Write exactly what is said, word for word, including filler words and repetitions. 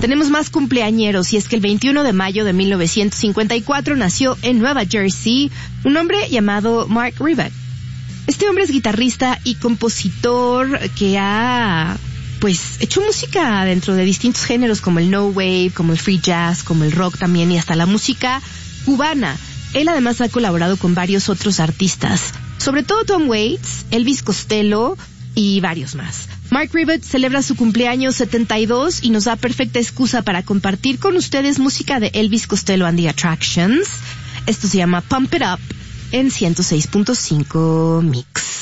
Tenemos más cumpleañeros, y es que el veintiuno de mayo de mil novecientos cincuenta y cuatro nació en Nueva Jersey un hombre llamado Mark Ribot. Este hombre es guitarrista y compositor que ha pues hecho música dentro de distintos géneros como el no wave, como el free jazz, como el rock también, y hasta la música cubana. Él además ha colaborado con varios otros artistas, sobre todo Tom Waits, Elvis Costello y varios más. Mark Ribot celebra su cumpleaños setenta y dos y nos da perfecta excusa para compartir con ustedes música de Elvis Costello and the Attractions. Esto se llama Pump It Up en ciento seis punto cinco Mix.